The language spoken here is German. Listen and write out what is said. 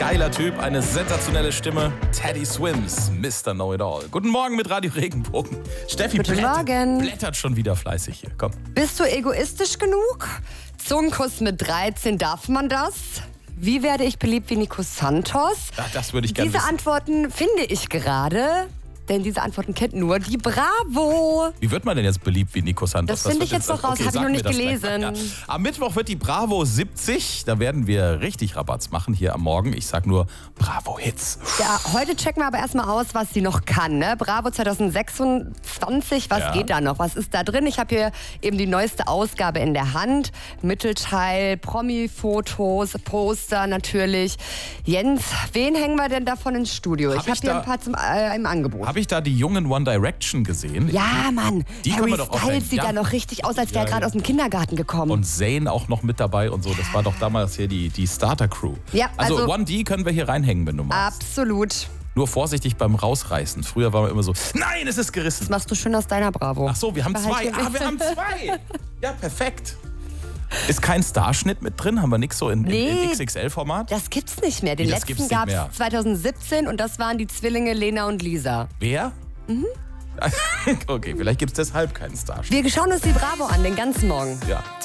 geiler Typ, eine sensationelle Stimme. Teddy Swims, Mr. Know-It-All. Guten Morgen mit Radio Regenbogen. Steffi blättert schon wieder fleißig hier. Komm. Bist du egoistisch genug? Zungenkuss mit 13, darf man das? Wie werde ich beliebt wie Nico Santos? Ach, das würde ich gerne Diese wissen. Antworten finde ich gerade. Denn diese Antworten kennt nur die Bravo. Wie wird man denn jetzt beliebt wie Nico Santos? Das finde ich jetzt noch raus, habe ich noch nicht gelesen. Ja. Am Mittwoch wird die Bravo 70. Da werden wir richtig Rabatz machen hier am Morgen. Ich sag nur Bravo Hits. Ja, heute checken wir aber erstmal aus, was sie noch kann. Ne? Bravo 2026, was geht da noch? Was ist da drin? Ich habe hier eben die neueste Ausgabe in der Hand. Mittelteil, Promi-Fotos, Poster natürlich. Jens, wen hängen wir denn davon ins Studio? Ich habe hier ein paar im Angebot. Habe ich da die jungen One Direction gesehen? Ja, Mann. Die Harry können wir doch Styles sieht da noch richtig aus, als wäre er gerade aus dem Kindergarten gekommen. Und Zayn auch noch mit dabei und so. Das war doch damals hier die Starter-Crew. Ja, also 1D können wir hier reinhängen, wenn du magst. Absolut. Nur vorsichtig beim Rausreißen. Früher war man immer so, nein, es ist gerissen. Das machst du schön aus deiner Bravo. Ach so, wir haben zwei. Wir haben zwei. Ja, perfekt. Ist kein Starschnitt mit drin? Haben wir nichts so in XXL-Format? Das gibt's nicht mehr. Den letzten gab's 2017 und das waren die Zwillinge Lena und Lisa. Wer? Okay, vielleicht gibt's deshalb keinen Starschnitt. Wir schauen uns die Bravo an, den ganzen Morgen. Ja,